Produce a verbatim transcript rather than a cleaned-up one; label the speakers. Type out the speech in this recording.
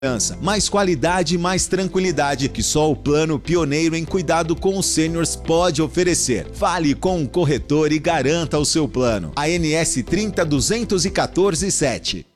Speaker 1: mais qualidade e mais tranquilidade que só o plano pioneiro em cuidado com os sêniors pode oferecer. Fale com um corretor e garanta o seu plano. A N S trinta duzentos e quatorze sete.